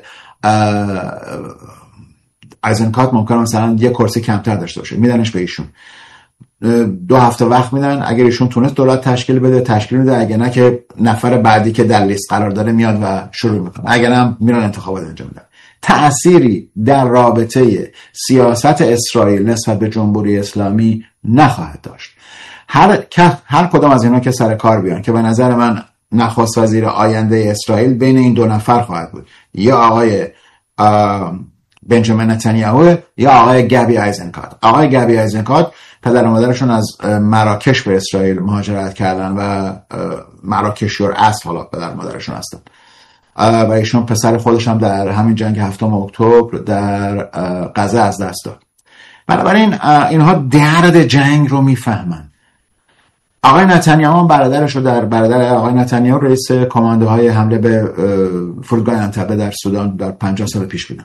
آیزنکات ممکنه مثلا 1 کرسی کمتر داشته باشه، میدنش به ایشون. 2 هفته وقت میدن، اگر ایشون تونست دولت تشکیل بده تشکیل میده، اگر نه که نفر بعدی که در لیست قرار داره میاد و شروع میکنه، اگر هم میرن انتخابات انجام میدن. تأثیری در رابطه سیاست اسرائیل نسبت به جمهوری اسلامی نخواهد داشت. هر کدام از اینا که سر کار بیان، که به نظر من نخست وزیر آینده اسرائیل بین این 2 نفر خواهد بود، یا آقای بنجامین نتانیاهو یا آقای گابی آیزنکات. آقای گابی آیزنکات پدر و مادرشون از مراکش به اسرائیل مهاجرت کردن و مراکشیور اصل حالا پدر و مادرشون هستن و ایشون پسر خودش هم در همین جنگ 7 اکتبر در غزه از دست داد. بنابراین اینها درد جنگ رو میفهمن. آقای نتانیاهو برادرش رو برادر آقای نتانیاهو رئیس کماندوهای حمله به فرودگاه انتبه در سودان در 50 سال پیش بودن.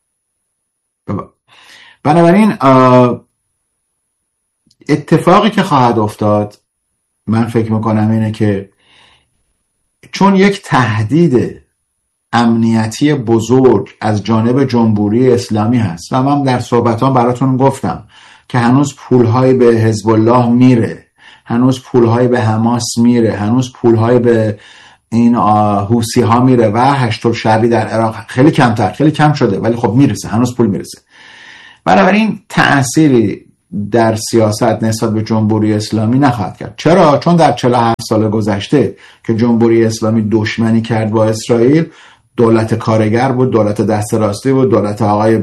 بنابراین اتفاقی که خواهد افتاد من فکر میکنم اینه که چون یک تهدید امنیتی بزرگ از جانب جمهوری اسلامی هست و من در صحبتان براتون گفتم که هنوز پولهای به حزب الله میره، هنوز پولهای به حماس میره، هنوز پولهای به این حوثی ها میره و هشت‌الشعبی در عراق. خیلی کم شده ولی خب میرسه، هنوز پول میرسه. بنابراین تأثیری در سیاست نسبت به جمهوری اسلامی نخواهد کرد. چرا؟ چون در 47 سال گذشته که جمهوری اسلامی دشمنی کرد با اسرائیل، دولت کارگر بود، دولت دست راستی بود، دولت آقای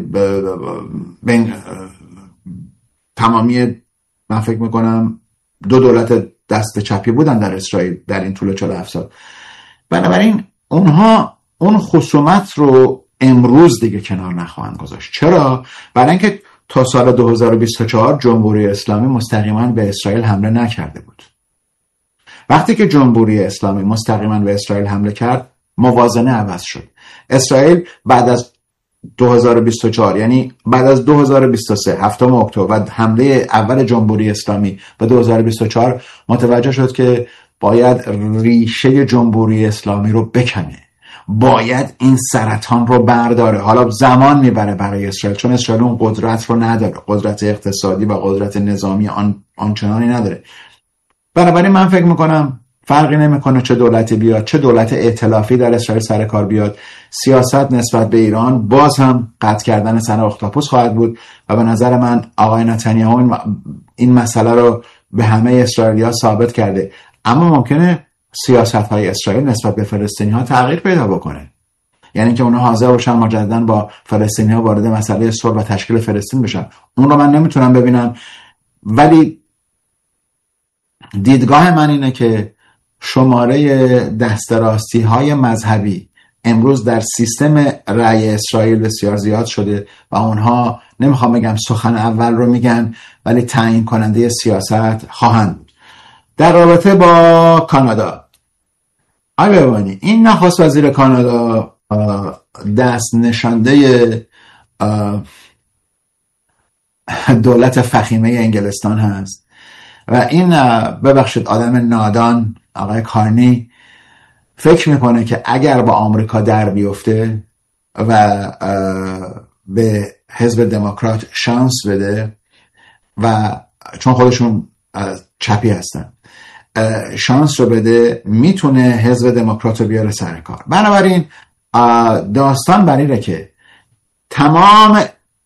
تمامی، من فکر میکنم 2 دولت دست چپی بودن در اسرائیل در این طول 47 سال. بنابراین اونها اون خصومت رو امروز دیگه کنار نخواهند گذاشت. چرا؟ برای اینکه تا سال 2024 جمهوری اسلامی مستقیما به اسرائیل حمله نکرده بود. وقتی که جمهوری اسلامی مستقیما به اسرائیل حمله کرد، موازنه عوض شد. اسرائیل بعد از 2024 یعنی بعد از 2023 هفتم اکتبر و حمله اول جمهوری اسلامی به 2024 متوجه شد که باید ریشه جمهوری اسلامی رو بکنه، باید این سرطان رو برداره. حالا زمان میبره برای اسرائیل، چون اسرائیل اون قدرت رو نداره، قدرت اقتصادی و قدرت نظامی آنچنانی نداره. بنابراین من فکر میکنم فرقی نمیکنه چه دولتی بیاد، چه دولت ائتلافی در اسرائیل سر کار بیاد، سیاست نسبت به ایران باز هم قطع کردن سن اختاپوس خواهد بود و به نظر من آقای نتانیاهو این مسئله رو به همه اسرائیلی‌ها ثابت کرده. اما ممکنه سیاست‌های اسرائیل نسبت به فلسطینی‌ها تغییر پیدا بکنه، یعنی که اونها حاضر باشن مجدداً با فلسطینی‌ها وارد مسئله صلح و تشکیل فلسطین بشن. اون رو من نمیتونم ببینم، ولی دیدگاه من اینه که شماره دستراسی‌های مذهبی امروز در سیستم رأی اسرائیل بسیار زیاد شده و اونها، نمیخوام بگم سخن اول رو میگن، ولی تعیین کننده سیاست خواهند بود. در رابطه با کانادا، آقای این نخست وزیر کانادا دست نشانده دولت فخیمه انگلستان هست و این ببخشید آدم نادان آقای کارنی فکر میکنه که اگر با آمریکا در بیفته و به حزب دموکرات شانس بده و چون خودشون چپی هستن شانس رو بده، میتونه حزب دموکرات رو بیاره سر کار. بنابراین داستان بر اینه که تمام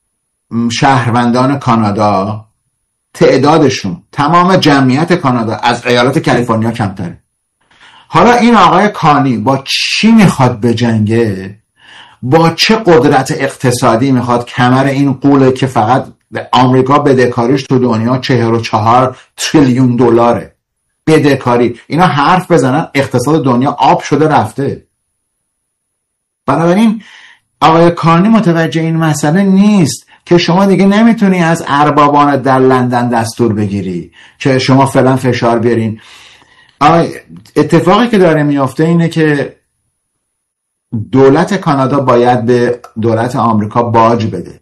شهروندان کانادا تعدادشون، تمام جمعیت کانادا از ایالت کالیفرنیا کمتره. حالا این آقای کانی با چی میخواد بجنگه؟ با چه قدرت اقتصادی میخواد کمر این قوله که فقط آمریکا بدهکاریش تو دنیا 44 تریلیون دلاره بدهکاری، اینا حرف بزنن اقتصاد دنیا آب شده رفته. بنابراین آقای کانی متوجه این مسئله نیست که شما دیگه نمیتونی از اربابان در لندن دستور بگیری که شما فعلا فشار بیارین. اتفاقی که داره میافته اینه که دولت کانادا باید به دولت آمریکا باج بده.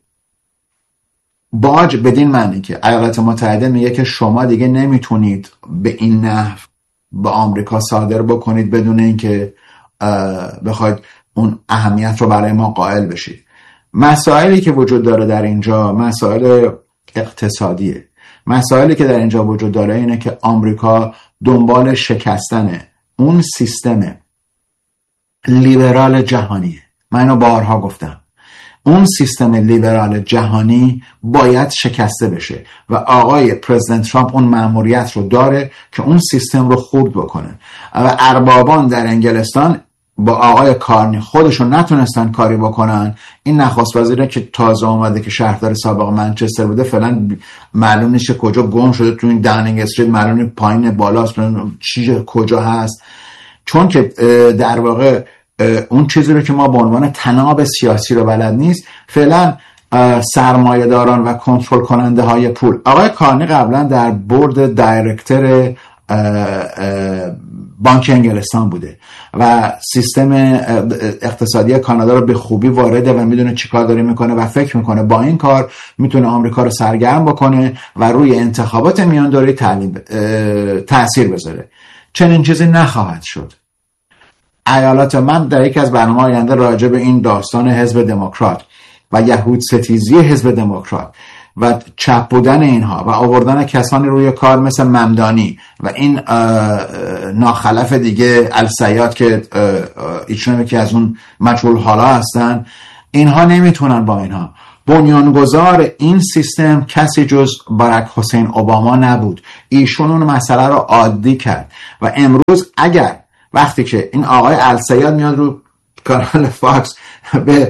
باج بدین معنی که ایالات متحده میگه که شما دیگه نمیتونید به این نحو به آمریکا صادر بکنید بدون اینکه بخواید اون اهمیت رو برای ما قائل بشید. مسائلی که وجود داره در اینجا مسائل اقتصادیه. مسائلی که در اینجا وجود داره اینه که آمریکا دنبال شکستن اون سیستم لیبرال جهانیه. من اینو بارها گفتم، اون سیستم لیبرال جهانی باید شکسته بشه و آقای پرزیدنت ترامپ اون مأموریت رو داره که اون سیستم رو خرد بکنه و اربابان در انگلستان با آقای کارنی خودشون نتونستن کاری بکنن. این نخست وزیره که تازه اومده که شهردار سابق منچستر بوده فعلا معلوم نیست کجا گم شده تو این داونینگ استریت، معلوم نیست پایین بالاست، چیز کجا هست، چون که در واقع اون چیزی رو که ما به عنوان تناب سیاسی رو بلد نیست. فعلا سرمایه داران و کنترل کننده های پول. آقای کارنی قبلا در بورد دایرکتور بانک انگلستان بوده و سیستم اقتصادی کانادا رو به خوبی وارده و میدونه چی کار داره میکنه و فکر میکنه با این کار میتونه آمریکا رو سرگرم بکنه و روی انتخابات میان دوره تأثیر بذاره. چنین چیزی نخواهد شد. ایالات من در یک از برنامه آینده راجع به این داستان حزب دموکرات و یهود ستیزی حزب دموکرات و چپ بودن اینها و آوردن کسانی روی کار مثل ممدانی و این ناخلف دیگه السیاد که ایشون یکی از اون مجهول حالا هستن، اینها نمیتونن با اینها. بنیانگذار این سیستم کسی جز باراک حسین اوباما نبود. ایشون اون مسئله رو عادی کرد و امروز اگر وقتی که این آقای السیاد میاد رو کانال فاکس به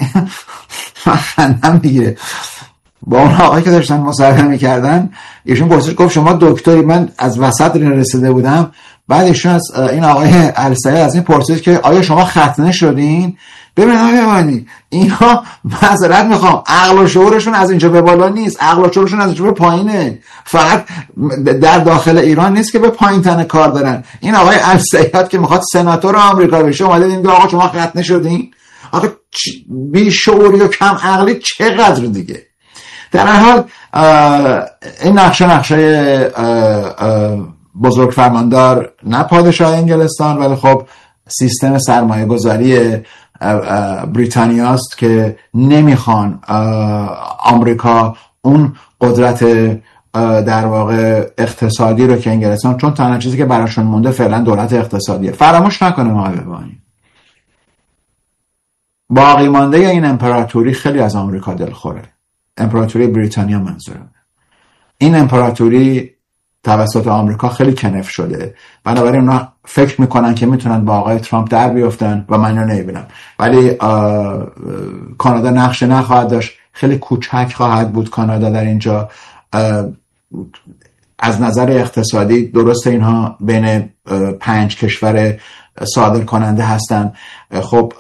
خندم دیگه با اون آقایی که داشتن مصاحبه میکردن، ایشون پرسید گفت شما دکتری؟ من از وسط رسیده بودم. بعد ایشون از این آقای السیاد از این پرسید که آیا شما ختنه شدین؟ ببینید اینها معذرت میخوام، عقل و شعورشون از اینجا به بالا نیست، عقل و شعورشون از اینجا به پایینه. فقط در داخل ایران نیست که به پایین تنه کار دارن. این آقای السیاد که میخواد سناتور آمریکا بشه اومده میگه آقا شما ختنه شدین؟ آقا بی شعوری و کم عقلی چقدر دیگه. در هر حال این نقشه بزرگ فرماندار نه پادشاه انگلستان، ولی خب سیستم سرمایه گذاری بریتانیاست که نمیخوان آمریکا اون قدرت در واقع اقتصادی رو که انگلستان، چون تنها چیزی که براشون مونده فعلا دولت اقتصادیه. فراموش نکنیم آقای ببانی، باقی مانده این امپراتوری خیلی از آمریکا دلخوره. امپراتوری بریتانیا منظورم. این امپراتوری توسط آمریکا خیلی کنف شده، بنابراین اونا فکر میکنن که میتونن با آقای ترامپ در بیافتن و من رو نمیبینم. ولی کانادا نقش نخواهد داشت، خیلی کوچک خواهد بود کانادا در اینجا. از نظر اقتصادی درست اینها بین 5 کشور صادر کننده هستن. خب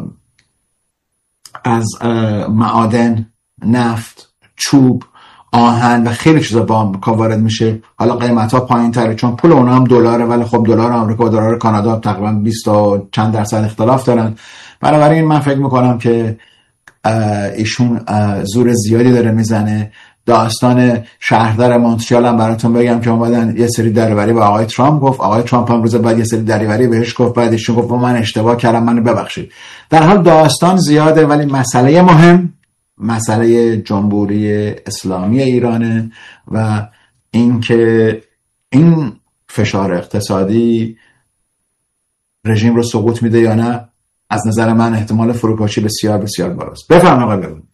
از معادن، نفت، چوب، آهن و خیلی چیزا با آمریکا وارد میشه. حالا قیمت ها پایین تره چون پول اونا هم دلاره، ولی خب دلار آمریکا و دلار کانادا تقریبا 20 و چند درصد اختلاف دارن. بنابراین من فکر میکنم که ایشون زور زیادی داره میزنه. داستان شهردار مونتریال هم براتون بگم که اومدن یه سری دریوری به آقای ترامپ گفت، آقای ترامپ هم روز بعد یه سری دریوری بهش گفت، بعد ایشون گفت من اشتباه کردم، منو ببخشید. در حال داستان زیاده، ولی مسئله مهم مسئله جمهوری اسلامی ایرانه و اینکه این فشار اقتصادی رژیم رو سقوط میده یا نه. از نظر من احتمال فروپاشی بسیار بسیار بالاست. بفرمایید آقای بگو.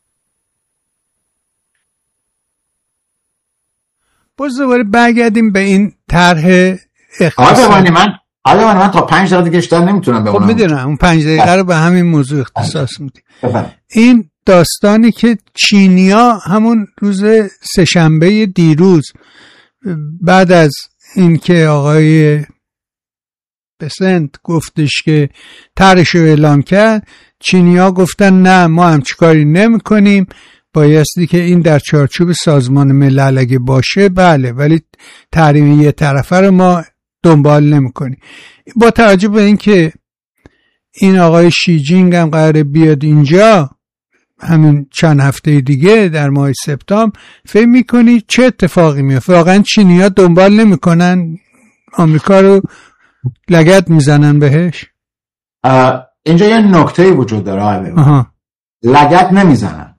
باز دوباره برگردیم به این طرح اقتصادی. آقای من تا 5 دقیقه دیگه بیشتر نمیتونم بمونم. خب میدونم اون 5 دقیقه رو به همین موضوع اختصاص میدیم. این داستانی که چینیا همون روز سه‌شنبه دیروز بعد از اینکه آقای بسنت گفتش که طرحش رو اعلام کرد، چینیا گفتن نه ما هم چیکاری نمی کنیم، بایستی که این در چارچوب سازمان ملل اگه باشه بله، ولی تحریم یه طرفه رو ما دنبال نمی کنیم. با توجه به اینکه این آقای شی جینگ هم قراره بیاد اینجا همین چند هفته دیگه در ماه سپتامبر، فکر میکنی چه اتفاقی میفته؟ واقعا چینی‌ها دنبال نمیکنن آمریکا رو لگد میزنن بهش؟ اینجا یه نکته وجود داره لگد نمیزنن.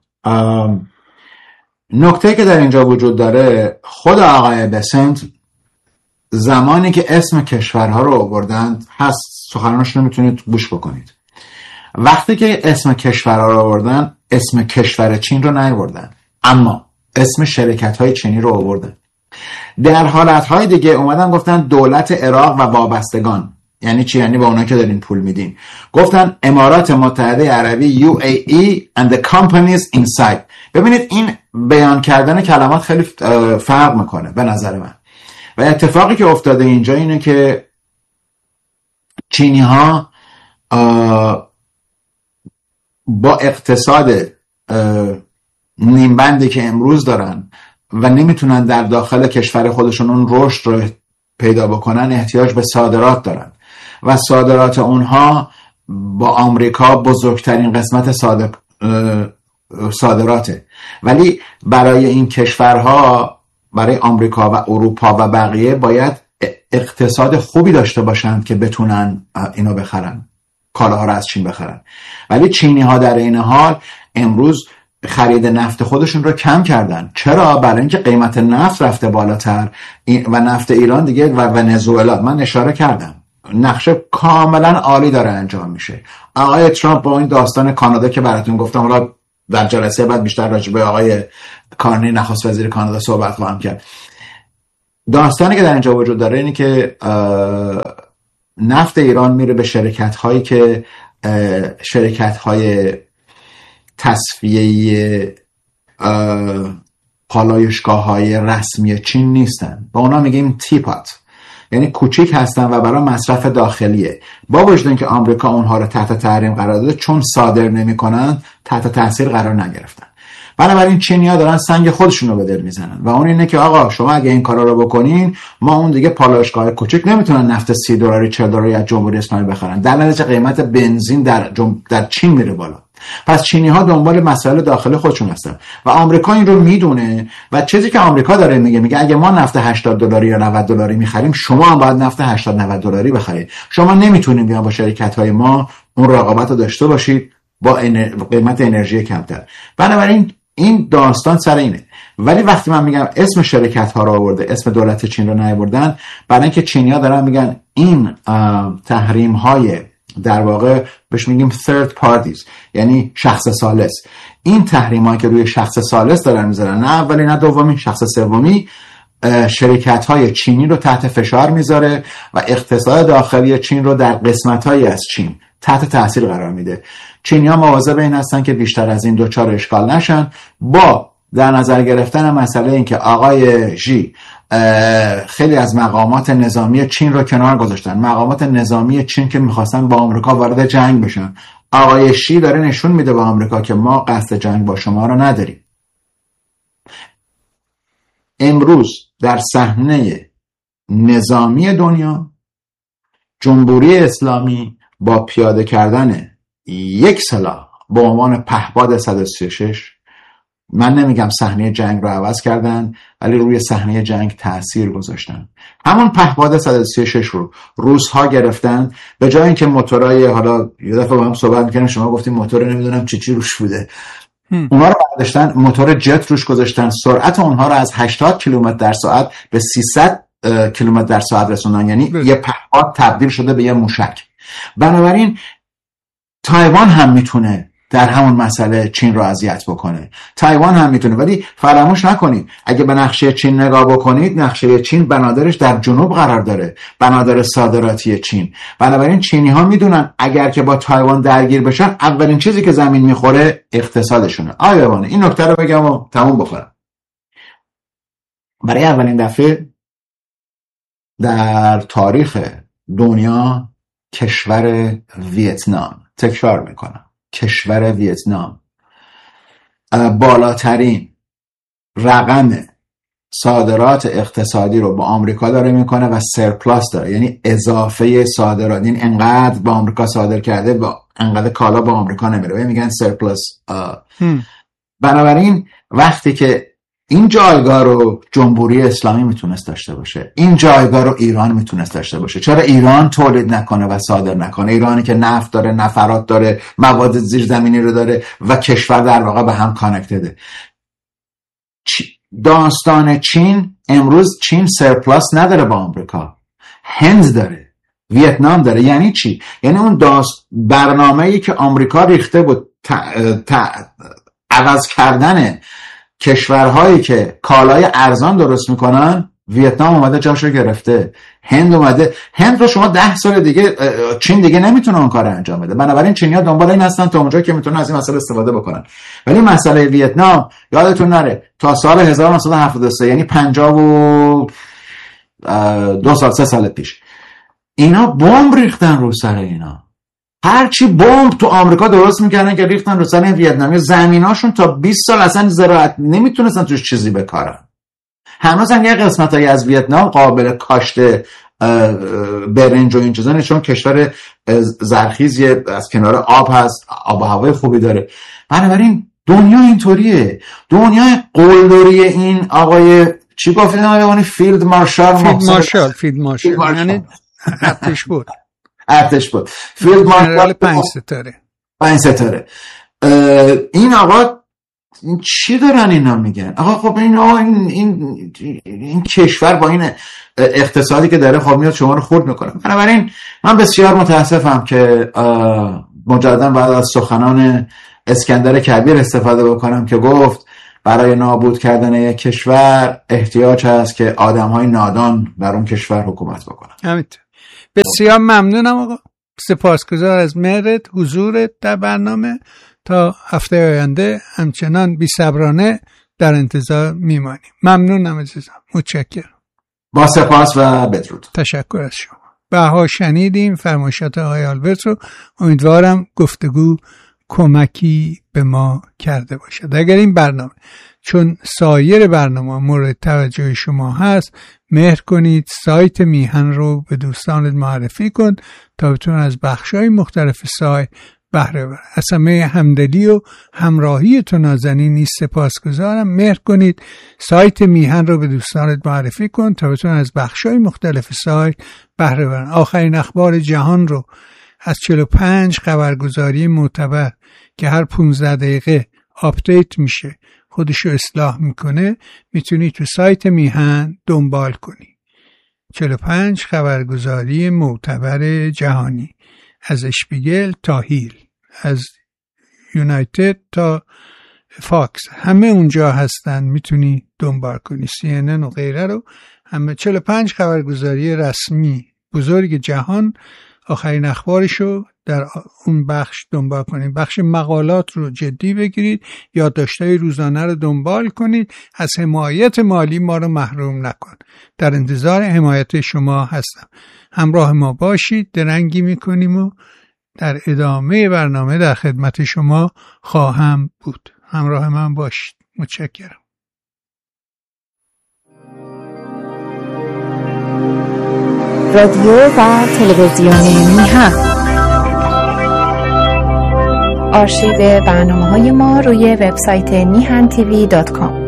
نکته که در اینجا وجود داره، خود آقای بسنت زمانی که اسم کشورها رو آوردند، هست سخنانش رو میتونید گوش بکنید، وقتی که اسم کشورها رو آوردن اسم کشور چین رو نیاوردن، اما اسم شرکت‌های چینی رو آوردن. در حالت‌های دیگه اومدن گفتن دولت عراق و وابستگان. یعنی چی؟ یعنی با اونا که دارین پول میدین. گفتن امارات متحده عربی UAE and the companies inside. ببینید این بیان کردن کلمات خیلی فرق میکنه به نظر من. و اتفاقی که افتاده اینجا اینه که چینی ها با اقتصاد نیمبندی که امروز دارن و نمیتونن در داخل کشور خودشون اون رشد رو پیدا بکنن، احتیاج به صادرات دارن و صادرات اونها با آمریکا بزرگترین قسمت صادراته. ولی برای این کشورها، برای آمریکا و اروپا و بقیه، باید اقتصاد خوبی داشته باشند که بتونن اینو بخرن، کالاها رو از چین بخرن. ولی چینی ها در این حال امروز خرید نفت خودشون رو کم کردن. چرا؟ برای اینکه قیمت نفت رفته بالاتر و نفت ایران دیگه و ونزوئلا، من اشاره کردم، نقشه کاملا عالی داره انجام میشه. آقای ترامپ با این داستان کانادا که براتون گفتم، حالا در جلسه بعد بیشتر راجع به آقای کارنی نخست وزیر کانادا صحبت خواهم کرد. داستانی که در اینجا وجود داره اینه که نفت ایران میره به شرکت های تصفیه پالایشگاه های رسمی چین نیستن. با اونا میگیم تیپات، یعنی کوچیک هستن و برای مصرف داخلیه. با وجود اینکه آمریکا اونها رو تحت تحریم قرار داده، چون صادر نمی‌کنن تحت تاثیر قرار نگرفتن. بنابراین چینی‌ها دارن سنگ خودشون رو به دل میزنن و اون اینه که آقا شما اگه این کارا رو بکنین، ما اون دیگه پالایشگاه کوچیک نمیتونن نفت $30 $40 از جمهوری اسلامی بخرن. در نتیجه قیمت بنزین در چین میره بالا. پس چینی‌ها دنبال مسائل داخلی خودشون هستن و آمریکا این رو میدونه و چیزی که آمریکا داره میگه اگه ما نفت $80 یا $90 میخریم، شما هم باید نفت $80-90 بخرید. شما نمیتونید بیان با شرکت‌های ما اون رقابت رو داشته باشید با قیمت انرژی کمتر. بنابراین این داستان سر اینه. ولی وقتی من میگم اسم شرکت‌ها رو آورده، اسم دولت چین رو نیاوردن، برای اینکه چینی‌ها دارن میگن این تحریم‌های در واقع بهش میگیم third parties، یعنی شخص ثالث. این تحریم‌هایی که روی شخص ثالث دارن میذارن، نه اولی نه دومی، شخص سومی، شرکت‌های چینی رو تحت فشار میذاره و اقتصاد داخلی چین رو در قسمت‌هایی از چین تحت تاثیر قرار میده. چینی‌ها مواظب این هستن که بیشتر از این دوچار اشکال نشن، با در نظر گرفتن مسئله این که آقای ژی خیلی از مقامات نظامی چین رو کنار گذاشتن. مقامات نظامی چین که میخواستن با آمریکا وارد جنگ بشن، آقای شی داره نشون میده به آمریکا که ما قصد جنگ با شما رو نداریم. امروز در صحنه نظامی دنیا، جمهوری اسلامی با پیاده کردن یک سلاح به عنوان پهپاد 136، من نمیگم صحنه جنگ رو عوض کردن، ولی روی صحنه جنگ تأثیر گذاشتن. همون پهپاد 136 رو روس‌ها گرفتن، به جای اینکه موتورای، حالا یه دفعه با هم صحبت می‌کردیم، شما گفتیم موتور نمیدونم چی روش بوده، اونها رو برداشتن، موتور جت روش گذاشتن، سرعت اونها رو از 80 کیلومتر در ساعت به 300 کیلومتر در ساعت رسوندن. یعنی یه پهپاد تبدیل شده به یه موشک. بنابراین تایوان هم میتونه در همون مسئله چین رو اذیت بکنه. تایوان هم میتونه، ولی فراموش نکنید اگه به نقشه چین نگاه بکنید، نقشه چین بنادرش در جنوب قرار داره، بنادر صادراتی چین. بنابراین چینی ها میدونن اگر که با تایوان درگیر بشن، اولین چیزی که زمین میخوره اقتصادشونه. آیوانه این نکته رو بگم و تموم بکنم. برای اولین دفعه در تاریخ دنیا کشور ویتنام، تکرار میکنم، کشور ویتنام بالاترین رقم صادرات اقتصادی رو با آمریکا داره میکنه و سرپلاس داره، یعنی اضافه صادرات. این انقدر با آمریکا صادر کرده، با انقدر کالا با آمریکا نمیره، میگن سرپلاس. بنابراین وقتی که این جایگاه رو جمهوری اسلامی میتونست داشته باشه، این جایگاه رو ایران میتونست داشته باشه. چرا ایران تولید نکنه و صادر نکنه؟ ایرانی که نفت داره، نفرات داره، مواد زیرزمینی رو داره و کشور در واقع به هم کانکتده. داستان چین، امروز چین سرپلاس نداره با آمریکا، هند داره، ویتنام داره. یعنی چی؟ یعنی اون برنامه‌ای که آمریکا ریخته بود عوض کردن کشورهایی که کالای ارزان درست میکنن، ویتنام اومده جاشو گرفته، هند اومده. هند رو شما 10 سال دیگه چین دیگه نمیتونه اون کار انجام بده. بنابراین چینی‌ها دنبال این هستن تا اونجایی که میتونن از این مسئله استفاده بکنن. ولی مسئله ویتنام یادتون نره تا سال 1973، یعنی 52 سال 3 سال پیش، اینا بمب ریختن رو سر اینا. هرچی بمب تو آمریکا درست میکردن که ریختن رو سر ویتنامی، زمیناشون تا 20 سال اصلا زراعت نمیتونستن توش چیزی بکارن. هنوز هم یه قسمتایی از ویتنام قابل کاشت برنج و این چیزا، چون کشور زرخیزی از کنار آب هست، آب و هوای خوبی داره. بنابراین دنیا اینطوریه. دنیا قلدری این آقای چی گفتین آقای فیلد مارشال؟ فیلد مارشال یعنی ارتش بود. فیلد مارشال 5 ستاره. این آقا این چی دارن اینا میگن؟ آقا خب این کشور با این اقتصادی که داره خب میاد شما رو خورد میکنه. بنابراین من بسیار متاسفم که مجددا بعد از سخنان اسکندر کبیر استفاده بکنم که گفت برای نابود کردن یک کشور احتیاج هست که آدم‌های نادان در اون کشور حکومت بکنن. همینطور. بسیار ممنونم آقا. سپاسگزار از مهرت، حضورت در برنامه. تا هفته آینده همچنان بی‌صبرانه در انتظار میمانیم. ممنونم عزیزم. متشکرم. با سپاس و بدرود. تشکر از شما. بها شنیدیم فرمایشات آقای آلبرت رو. امیدوارم گفتگو کمکی به ما کرده باشد. اگر این برنامه چون سایر برنامه مورد توجه شما هست، مهر کنید سایت میهن رو به دوستانت معرفی کن تا بتونن از بخش‌های مختلف سایت بهره ببرن. از همه همدلی و همراهی تو نازنینی سپاسگزارم. مهر کنید سایت میهن رو به دوستانت معرفی کن تا بتونن از بخش‌های مختلف سایت بهره ببرن. آخرین اخبار جهان رو از 45 خبرگزاری معتبر که هر 15 دقیقه آپدیت میشه، خودشو اصلاح میکنه، میتونی تو سایت میهن دنبال کنی. 45 خبرگزاری معتبر جهانی، از اشپیگل تا هیل، از یونایتد تا فاکس، همه اونجا هستن، میتونی دنبال کنی. CNN و غیره رو همه 45 خبرگزاری رسمی بزرگ جهان آخرین اخبارشو در اون بخش دنبال کنید. بخش مقالات رو جدی بگیرید، یادداشت‌های روزانه رو دنبال کنید. از حمایت مالی ما رو محروم نکن. در انتظار حمایت شما هستم. همراه ما باشید، درنگی میکنیم و در ادامه برنامه در خدمت شما خواهم بود. همراه من باشید. متشکرم. رادیو و تلویزیون میهن. آرشیو برنامه‌های ما روی وبسایت mihan tv.com.